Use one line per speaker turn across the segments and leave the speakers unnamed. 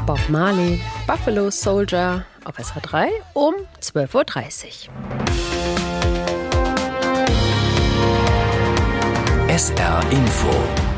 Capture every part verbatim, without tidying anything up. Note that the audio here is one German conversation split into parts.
Bob Marley, Buffalo Soldier auf S R drei um zwölf Uhr dreißig.
S R Info.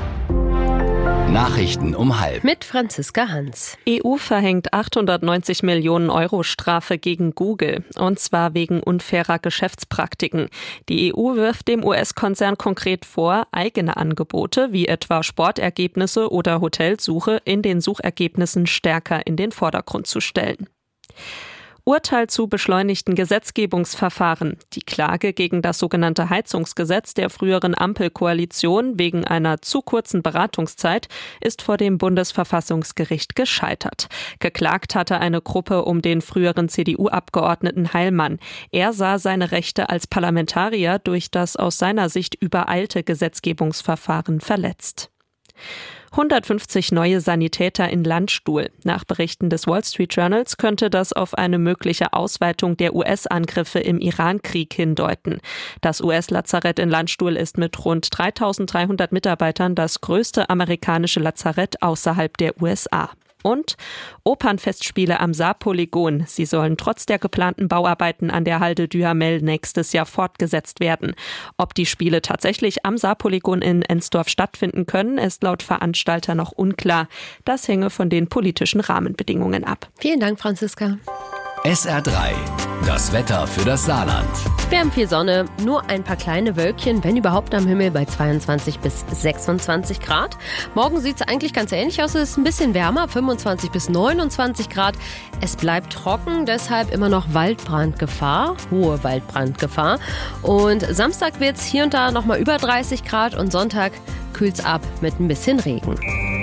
Nachrichten um halb.
Mit Franziska Hans.
E U verhängt achthundertneunzig Millionen Euro Strafe gegen Google. Und zwar wegen unfairer Geschäftspraktiken. Die E U wirft dem U S-Konzern konkret vor, eigene Angebote wie etwa Sportergebnisse oder Hotelsuche in den Suchergebnissen stärker in den Vordergrund zu stellen. Urteil zu beschleunigten Gesetzgebungsverfahren. Die Klage gegen das sogenannte Heizungsgesetz der früheren Ampelkoalition wegen einer zu kurzen Beratungszeit ist vor dem Bundesverfassungsgericht gescheitert. Geklagt hatte eine Gruppe um den früheren C D U-Abgeordneten Heilmann. Er sah seine Rechte als Parlamentarier durch das aus seiner Sicht übereilte Gesetzgebungsverfahren verletzt. hundertfünfzig neue Sanitäter in Landstuhl. Nach Berichten des Wall Street Journals könnte das auf eine mögliche Ausweitung der U S-Angriffe im Iran-Krieg hindeuten. Das U S-Lazarett in Landstuhl ist mit rund dreitausenddreihundert Mitarbeitern das größte amerikanische Lazarett außerhalb der U S A. Und Opernfestspiele am Saarpolygon. Sie sollen trotz der geplanten Bauarbeiten an der Halde Duhamel nächstes Jahr fortgesetzt werden. Ob die Spiele tatsächlich am Saarpolygon in Ensdorf stattfinden können, ist laut Veranstalter noch unklar. Das hänge von den politischen Rahmenbedingungen ab.
Vielen Dank, Franziska.
S R drei. Das Wetter für das Saarland.
Wir haben viel Sonne, nur ein paar kleine Wölkchen, wenn überhaupt am Himmel bei zweiundzwanzig bis sechsundzwanzig Grad. Morgen sieht es eigentlich ganz ähnlich aus, es ist ein bisschen wärmer, fünfundzwanzig bis neunundzwanzig Grad. Es bleibt trocken, deshalb immer noch Waldbrandgefahr, hohe Waldbrandgefahr. Und Samstag wird es hier und da nochmal über dreißig Grad und Sonntag kühlt es ab mit ein bisschen Regen.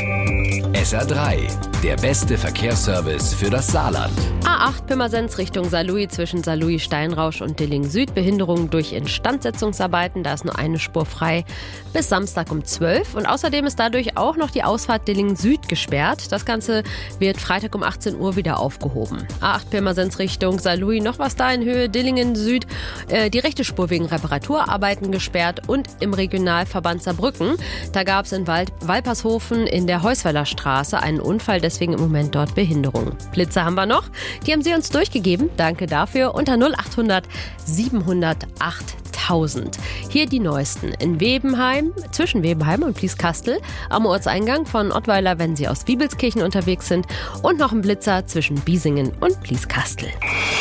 S R drei. Der beste Verkehrsservice für das Saarland.
A acht Pirmasens Richtung Saarlouis zwischen Saarlouis-Steinrausch und Dillingen-Süd. Behinderungen durch Instandsetzungsarbeiten. Da ist nur eine Spur frei bis Samstag um zwölf. Und außerdem ist dadurch auch noch die Ausfahrt Dillingen-Süd gesperrt. Das Ganze wird Freitag um achtzehn Uhr wieder aufgehoben. A acht Pirmasens Richtung Saarlouis. Noch was da in Höhe Dillingen-Süd. Äh, die rechte Spur wegen Reparaturarbeiten gesperrt. Und im Regionalverband Saarbrücken. Da gab es in Wald- Walpershofen in der Heusweiler Straße einen Unfall. Deswegen im Moment dort Behinderung. Blitze haben wir noch. Die haben Sie uns durchgegeben. Danke dafür. Unter null achthundert siebenhundertachttausend. Hier die neuesten. In Webenheim, zwischen Webenheim und Blieskastel, am Ortseingang von Ottweiler, wenn Sie aus Wiebelskirchen unterwegs sind. Und noch ein Blitzer zwischen Biesingen und Blieskastel.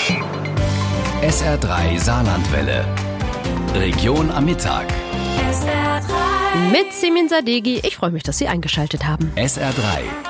S R drei Saarlandwelle. Region am Mittag.
S R drei. Mit Simin Sadeghi. Ich freue mich, dass Sie eingeschaltet haben.
S R drei.